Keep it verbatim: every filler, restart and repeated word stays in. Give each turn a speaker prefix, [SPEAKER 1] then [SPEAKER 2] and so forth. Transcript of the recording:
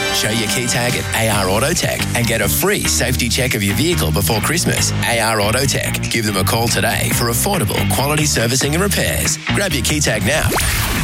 [SPEAKER 1] Show your key tag at A R Auto Tech and get a free safety check of your vehicle before Christmas. A R Auto Tech. Give them a call today for affordable quality servicing and repairs. Grab your key tag now.